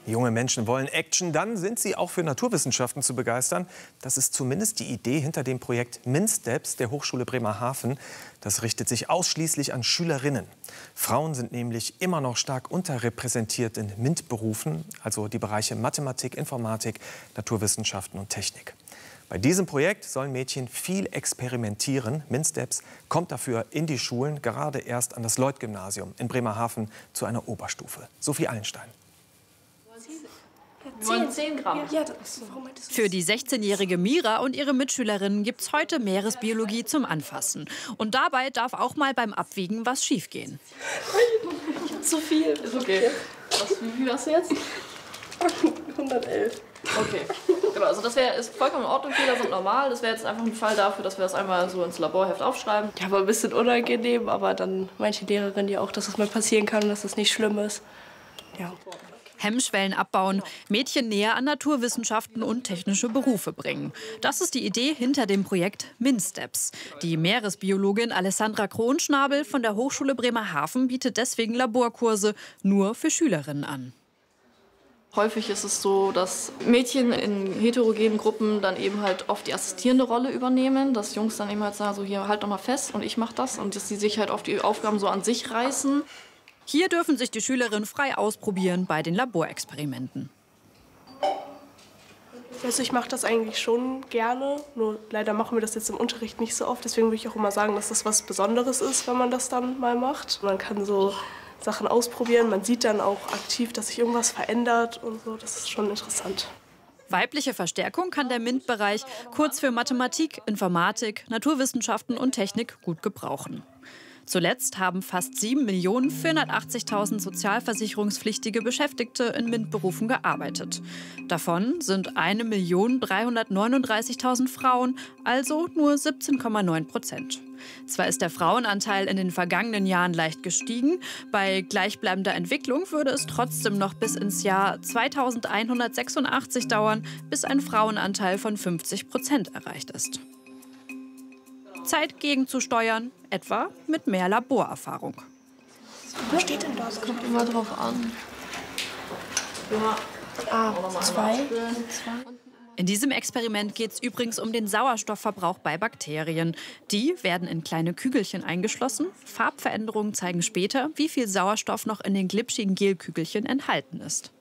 Junge Menschen wollen Action, dann sind sie auch für Naturwissenschaften zu begeistern. Das ist zumindest die Idee hinter dem Projekt MINSTEPS der Hochschule Bremerhaven. Das richtet sich ausschließlich an Schülerinnen. Frauen sind nämlich immer noch stark unterrepräsentiert in MINT-Berufen, also die Bereiche Mathematik, Informatik, Naturwissenschaften und Technik. Bei diesem Projekt sollen Mädchen viel experimentieren. MINSTEPS kommt dafür in die Schulen, gerade erst an das Lloyd-Gymnasium in Bremerhaven zu einer Oberstufe. Sophie Allenstein. Wir wollen 10 Gramm. Für die 16-jährige Mira und ihre Mitschülerinnen gibt es heute Meeresbiologie zum Anfassen. Und dabei darf auch mal beim Abwiegen was schiefgehen. Ich hab zu viel. Ist okay. Wie viel hast du jetzt? 111. Okay. Genau, also das ist vollkommen in Ordnung, Fehler sind normal. Das wäre jetzt einfach ein Fall dafür, dass wir das einmal so ins Laborheft aufschreiben. Ja, war ein bisschen unangenehm, aber dann meinte die Lehrerin ja auch, dass es mal passieren kann und dass das nicht schlimm ist. Ja. Hemmschwellen abbauen, Mädchen näher an Naturwissenschaften und technische Berufe bringen. Das ist die Idee hinter dem Projekt MINSTEPS. Die Meeresbiologin Alessandra Kronschnabel von der Hochschule Bremerhaven bietet deswegen Laborkurse nur für Schülerinnen an. Häufig ist es so, dass Mädchen in heterogenen Gruppen dann eben halt oft die assistierende Rolle übernehmen, dass Jungs dann eben halt sagen, so hier halt doch mal fest und ich mach das und dass sie sich halt auf die Aufgaben so an sich reißen. Hier dürfen sich die Schülerinnen frei ausprobieren bei den Laborexperimenten. Also ich mache das eigentlich schon gerne, nur leider machen wir das jetzt im Unterricht nicht so oft. Deswegen würde ich auch immer sagen, dass das was Besonderes ist, wenn man das dann mal macht. Man kann so Sachen ausprobieren, man sieht dann auch aktiv, dass sich irgendwas verändert und so. Das ist schon interessant. Weibliche Verstärkung kann der MINT-Bereich, kurz für Mathematik, Informatik, Naturwissenschaften und Technik, gut gebrauchen. Zuletzt haben fast 7.480.000 sozialversicherungspflichtige Beschäftigte in MINT-Berufen gearbeitet. Davon sind 1.339.000 Frauen, also nur 17,9%. Zwar ist der Frauenanteil in den vergangenen Jahren leicht gestiegen, bei gleichbleibender Entwicklung würde es trotzdem noch bis ins Jahr 2186 dauern, bis ein Frauenanteil von 50% erreicht ist. Zeit gegenzusteuern, etwa mit mehr Laborerfahrung. Was steht denn da? Das kommt immer drauf an. A2. In diesem Experiment geht es übrigens um den Sauerstoffverbrauch bei Bakterien. Die werden in kleine Kügelchen eingeschlossen. Farbveränderungen zeigen später, wie viel Sauerstoff noch in den glitschigen Gelkügelchen enthalten ist.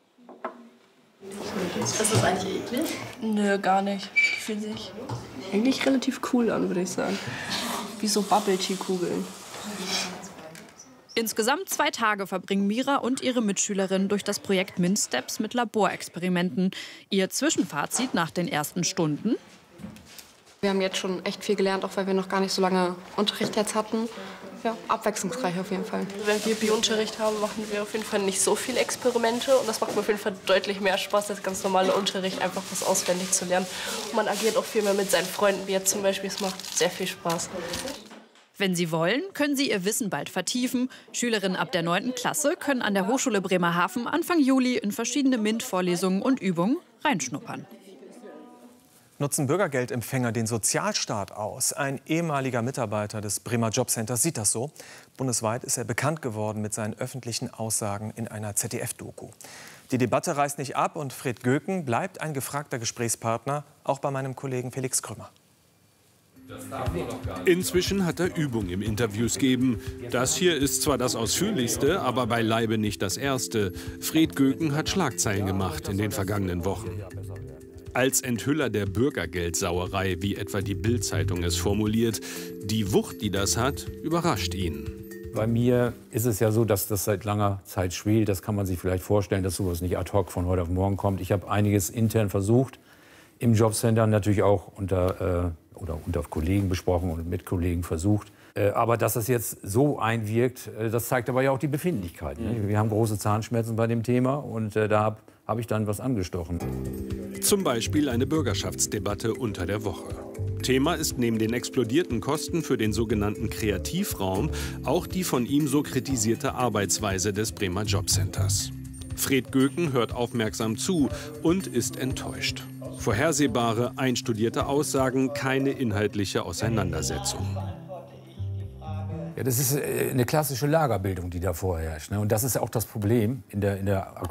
Ist das eigentlich eklig? Nö, gar nicht. Die fühlen sich eigentlich relativ cool an, würde ich sagen. Wie so Bubble-Tea-Kugeln. Insgesamt 2 Tage verbringen Mira und ihre Mitschülerinnen durch das Projekt MINSTEPS mit Laborexperimenten. Ihr Zwischenfazit nach den ersten Stunden: Wir haben jetzt schon echt viel gelernt, auch weil wir noch gar nicht so lange Unterricht jetzt hatten. Ja, abwechslungsreich auf jeden Fall. Wenn wir Biounterricht haben, machen wir auf jeden Fall nicht so viele Experimente. Und das macht mir auf jeden Fall deutlich mehr Spaß als ganz normaler Unterricht, einfach was auswendig zu lernen. Und man agiert auch viel mehr mit seinen Freunden, wie jetzt zum Beispiel. Es macht sehr viel Spaß. Wenn sie wollen, können sie ihr Wissen bald vertiefen. Schülerinnen ab der 9. Klasse können an der Hochschule Bremerhaven Anfang Juli in verschiedene MINT-Vorlesungen und Übungen reinschnuppern. Nutzen Bürgergeldempfänger den Sozialstaat aus? Ein ehemaliger Mitarbeiter des Bremer Jobcenters sieht das so. Bundesweit ist er bekannt geworden mit seinen öffentlichen Aussagen in einer ZDF-Doku. Die Debatte reißt nicht ab und Fred Göken bleibt ein gefragter Gesprächspartner, auch bei meinem Kollegen Felix Krümmer. Inzwischen hat er Übung im Interviews geben. Das hier ist zwar das ausführlichste, aber beileibe nicht das erste. Fred Göken hat Schlagzeilen gemacht in den vergangenen Wochen. Als Enthüller der Bürgergeldsauerei, wie etwa die Bild-Zeitung es formuliert. Die Wucht, die das hat, überrascht ihn. Bei mir ist es ja so, dass das seit langer Zeit schwelt. Das kann man sich vielleicht vorstellen, dass sowas nicht ad hoc von heute auf morgen kommt. Ich habe einiges intern versucht, im Jobcenter natürlich auch unter Kollegen besprochen und mit Kollegen versucht. Aber dass das jetzt so einwirkt, das zeigt aber ja auch die Befindlichkeit. Ne? Wir haben große Zahnschmerzen bei dem Thema und da habe ich dann was angestochen. Zum Beispiel eine Bürgerschaftsdebatte unter der Woche. Thema ist neben den explodierten Kosten für den sogenannten Kreativraum auch die von ihm so kritisierte Arbeitsweise des Bremer Jobcenters. Fred Göken hört aufmerksam zu und ist enttäuscht. Vorhersehbare, einstudierte Aussagen, keine inhaltliche Auseinandersetzung. Ja, das ist eine klassische Lagerbildung, die da vorherrscht. Ne? Und das ist auch das Problem in der